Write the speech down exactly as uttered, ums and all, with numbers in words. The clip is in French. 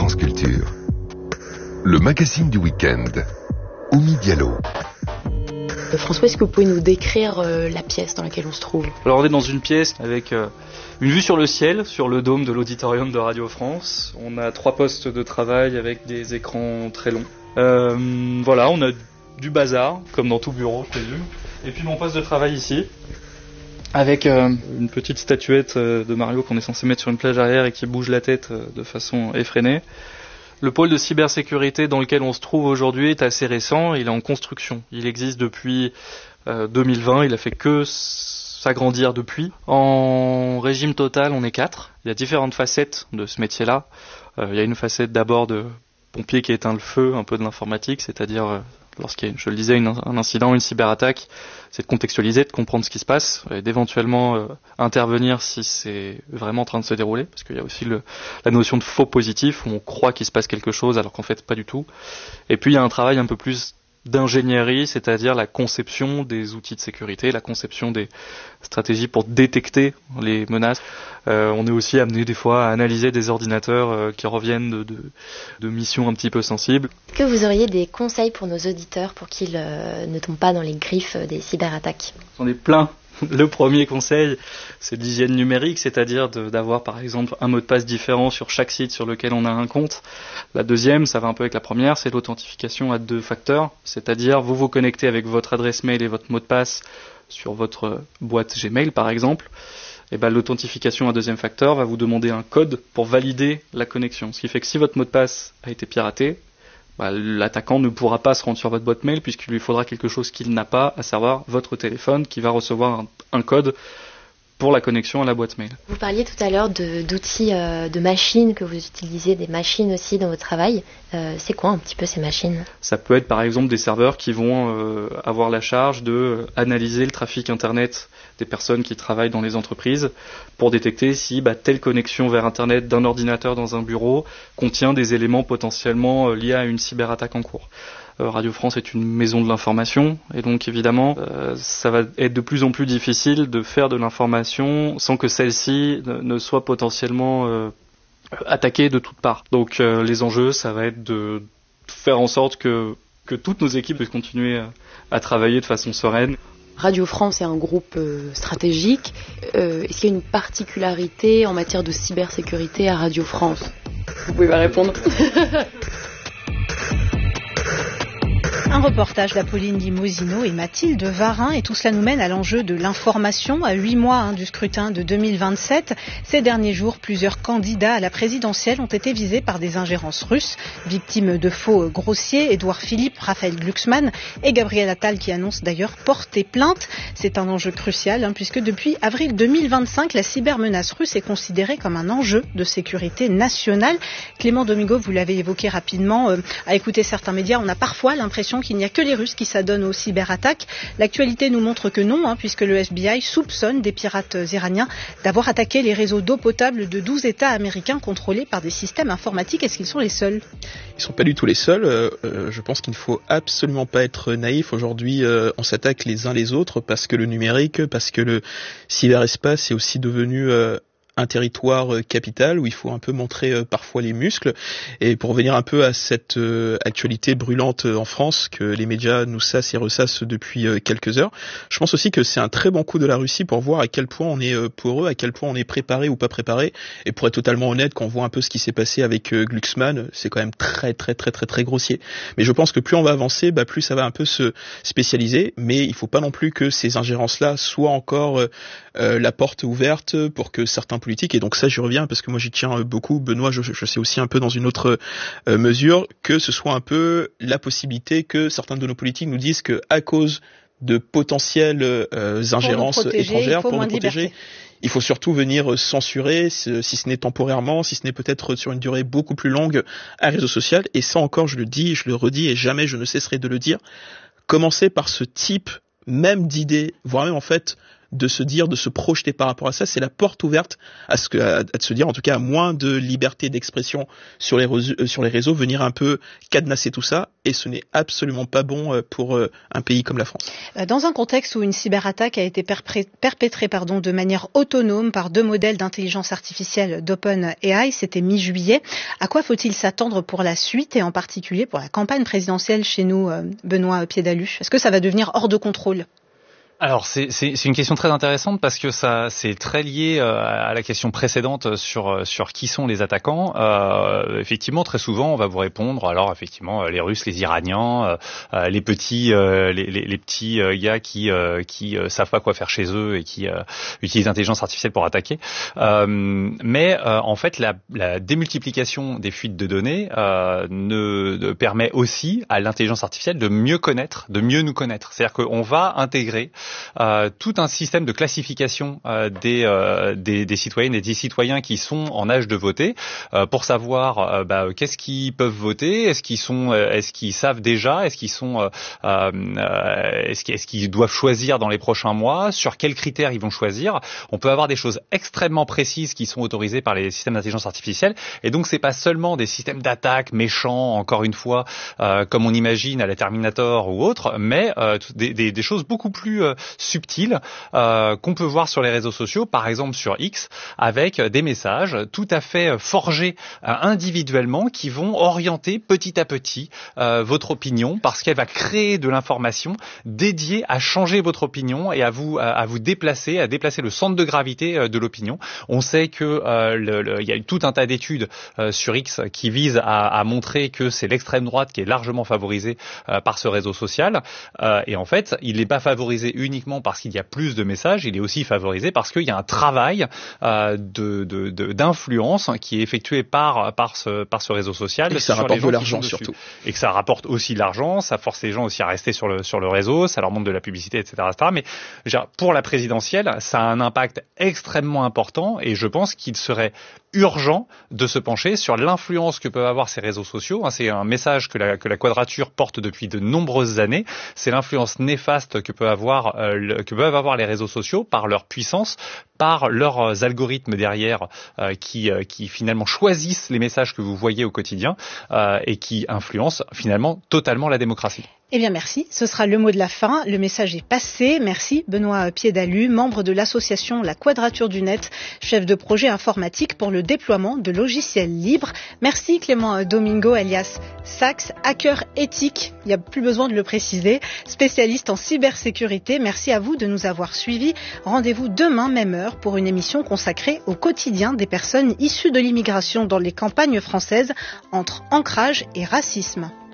France Culture. Le magazine du week-end. Oumi Diallo. Euh, François, est-ce que vous pouvez nous décrire euh, la pièce dans laquelle on se trouve ? Alors on est dans une pièce avec euh, une vue sur le ciel, sur le dôme de l'auditorium de Radio France. On a trois postes de travail avec des écrans très longs. Euh, voilà, on a du bazar, comme dans tout bureau, je présume. Et puis mon poste de travail ici, avec euh, une petite statuette euh, de Mario qu'on est censé mettre sur une plage arrière et qui bouge la tête euh, de façon effrénée. Le pôle de cybersécurité dans lequel on se trouve aujourd'hui est assez récent, il est en construction. Il existe depuis euh, deux mille vingt, il a fait que s'agrandir depuis. En régime total, on est quatre. Il y a différentes facettes de ce métier-là. Euh, il y a une facette d'abord de pompier qui éteint le feu, un peu de l'informatique, c'est-à-dire euh, lorsqu'il y a, je le disais, une, un incident, une cyberattaque, c'est de contextualiser, de comprendre ce qui se passe, et d'éventuellement euh, intervenir si c'est vraiment en train de se dérouler, parce qu'il y a aussi le, la notion de faux positif, où on croit qu'il se passe quelque chose, alors qu'en fait pas du tout. Et puis il y a un travail un peu plus d'ingénierie, c'est-à-dire la conception des outils de sécurité, la conception des stratégies pour détecter les menaces. Euh, on est aussi amené des fois à analyser des ordinateurs euh, qui reviennent de, de, de missions un petit peu sensibles. Est-ce que vous auriez des conseils pour nos auditeurs pour qu'ils euh, ne tombent pas dans les griffes des cyberattaques ? On est plein. Le premier conseil, c'est l'hygiène numérique, c'est-à-dire de, d'avoir par exemple un mot de passe différent sur chaque site sur lequel on a un compte. La deuxième, ça va un peu avec la première, c'est l'authentification à deux facteurs, c'est-à-dire vous vous connectez avec votre adresse mail et votre mot de passe sur votre boîte Gmail par exemple. Et ben, l'authentification à deuxième facteur va vous demander un code pour valider la connexion. Ce qui fait que si votre mot de passe a été piraté, bah, l'attaquant ne pourra pas se rendre sur votre boîte mail puisqu'il lui faudra quelque chose qu'il n'a pas, à savoir votre téléphone qui va recevoir un, un code pour la connexion à la boîte mail. Vous parliez tout à l'heure de, d'outils, euh, de machines que vous utilisez, des machines aussi dans votre travail. Euh, c'est quoi un petit peu ces machines ? Ça peut être par exemple des serveurs qui vont euh, avoir la charge de euh, analyser le trafic internet des personnes qui travaillent dans les entreprises pour détecter si bah, telle connexion vers internet d'un ordinateur dans un bureau contient des éléments potentiellement euh, liés à une cyberattaque en cours. Euh, Radio France est une maison de l'information et donc évidemment euh, ça va être de plus en plus difficile de faire de l'information sans que celle-ci ne, ne soit potentiellement euh, attaquée de toutes parts. Donc euh, les enjeux, ça va être de faire en sorte que, que toutes nos équipes puissent continuer à, à travailler de façon sereine. Radio France est un groupe euh, stratégique. Euh, est-ce qu'il y a une particularité en matière de cybersécurité à Radio France ? Vous pouvez pas répondre. Un reportage d'Apolline Limosino et Mathilde Varin, et tout cela nous mène à l'enjeu de l'information. À huit mois hein, du scrutin de deux mille vingt-sept, ces derniers jours, plusieurs candidats à la présidentielle ont été visés par des ingérences russes. Victimes de faux grossiers, Édouard Philippe, Raphaël Glucksmann et Gabriel Attal qui annoncent d'ailleurs porter plainte. C'est un enjeu crucial hein, puisque depuis avril deux mille vingt-cinq, la cybermenace russe est considérée comme un enjeu de sécurité nationale. Clément Domingo, vous l'avez évoqué rapidement, euh, à écouter certains médias, on a parfois l'impression qu'il n'y a que les Russes qui s'adonnent aux cyberattaques. L'actualité nous montre que non, hein, puisque le F B I soupçonne des pirates iraniens d'avoir attaqué les réseaux d'eau potable de douze États américains contrôlés par des systèmes informatiques. Est-ce qu'ils sont les seuls ? Ils ne sont pas du tout les seuls. Euh, je pense qu'il ne faut absolument pas être naïf. Aujourd'hui, euh, on s'attaque les uns les autres parce que le numérique, parce que le cyberespace est aussi devenu... Euh, un territoire capital où il faut un peu montrer euh, parfois les muscles. Et pour revenir un peu à cette euh, actualité brûlante en France que les médias nous sassent et ressassent depuis euh, quelques heures, je pense aussi que c'est un très bon coup de la Russie pour voir à quel point on est euh, poreux, à quel point on est préparé ou pas préparé. Et pour être totalement honnête, quand on voit un peu ce qui s'est passé avec euh, Glucksmann, c'est quand même très très très très très grossier. Mais je pense que plus on va avancer, bah, plus ça va un peu se spécialiser. Mais il faut pas non plus que ces ingérences-là soient encore euh, euh, la porte ouverte pour que certains politique, et donc ça j'y reviens parce que moi j'y tiens beaucoup, Benoît, je, je sais aussi un peu dans une autre euh, mesure, que ce soit un peu la possibilité que certains de nos politiques nous disent que à cause de potentielles euh, ingérences pour protéger, étrangères, pour pour nous protéger, liberté. Il faut surtout venir censurer, si ce n'est temporairement, si ce n'est peut-être sur une durée beaucoup plus longue, un réseau social, et ça encore je le dis, je le redis, et jamais je ne cesserai de le dire, commencer par ce type même d'idées, voire même en fait de se dire, de se projeter par rapport à ça. C'est la porte ouverte à ce que, à, à se dire, en tout cas, à moins de liberté d'expression sur les réseaux, sur les réseaux, venir un peu cadenasser tout ça. Et ce n'est absolument pas bon pour un pays comme la France. Dans un contexte où une cyberattaque a été perpré- perpétrée pardon, de manière autonome par deux modèles d'intelligence artificielle d'OpenAI, c'était mi-juillet. À quoi faut-il s'attendre pour la suite et en particulier pour la campagne présidentielle chez nous, Benoît Piédalu? Est-ce que ça va devenir hors de contrôle? Alors c'est, c'est, c'est une question très intéressante parce que ça c'est très lié euh, à la question précédente sur sur qui sont les attaquants. Euh, effectivement, très souvent, on va vous répondre alors effectivement les Russes, les Iraniens, euh, les petits euh, les, les, les petits euh, gars qui euh, qui euh, savent pas quoi faire chez eux et qui euh, utilisent l'intelligence artificielle pour attaquer. Euh, mais euh, en fait, la, la démultiplication des fuites de données euh, ne, ne permet aussi à l'intelligence artificielle de mieux connaître, de mieux nous connaître. C'est-à-dire qu'on va intégrer Euh, tout un système de classification euh, des, euh, des, des citoyennes et des citoyens qui sont en âge de voter euh, pour savoir euh, bah, qu'est-ce qu'ils peuvent voter, est-ce qu'ils sont, euh, est-ce qu'ils savent déjà, est-ce qu'ils sont, euh, euh, est-ce qu'ils, est-ce qu'ils doivent choisir dans les prochains mois, sur quels critères ils vont choisir. On peut avoir des choses extrêmement précises qui sont autorisées par les systèmes d'intelligence artificielle, et donc c'est pas seulement des systèmes d'attaque méchants, encore une fois, euh, comme on imagine à la Terminator ou autre, mais euh, des, des, des choses beaucoup plus euh, subtiles euh, qu'on peut voir sur les réseaux sociaux, par exemple sur X, avec des messages tout à fait forgés euh, individuellement qui vont orienter petit à petit euh, votre opinion, parce qu'elle va créer de l'information dédiée à changer votre opinion et à vous à, à vous déplacer, à déplacer le centre de gravité euh, de l'opinion. On sait que euh, le, le, il y a eu tout un tas d'études euh, sur X qui visent à, à montrer que c'est l'extrême droite qui est largement favorisée euh, par ce réseau social, euh, et en fait, il n'est pas favorisé uniquement parce qu'il y a plus de messages, il est aussi favorisé parce qu'il y a un travail euh, de, de, de, d'influence qui est effectué par, par, ce, par ce réseau social. Et que ça rapporte de l'argent surtout. Et que ça rapporte aussi de l'argent, ça force les gens aussi à rester sur le, sur le réseau, ça leur montre de la publicité, et cetera, et cetera. Mais pour la présidentielle, ça a un impact extrêmement important et je pense qu'il serait urgent de se pencher sur l'influence que peuvent avoir ces réseaux sociaux. C'est un message que la, que la Quadrature porte depuis de nombreuses années. C'est l'influence néfaste que peut avoir, euh, le, que peuvent avoir les réseaux sociaux par leur puissance, par leurs algorithmes derrière euh, qui, euh, qui finalement choisissent les messages que vous voyez au quotidien euh, et qui influencent finalement totalement la démocratie. Eh bien merci, ce sera le mot de la fin, le message est passé. Merci Benoît Piédalu, membre de l'association La Quadrature du Net, chef de projet informatique pour le déploiement de logiciels libres. Merci Clément Domingo alias Sax, hacker éthique, il n'y a plus besoin de le préciser, spécialiste en cybersécurité. Merci à vous de nous avoir suivis. Rendez-vous demain même heure pour une émission consacrée au quotidien des personnes issues de l'immigration dans les campagnes françaises entre ancrage et racisme.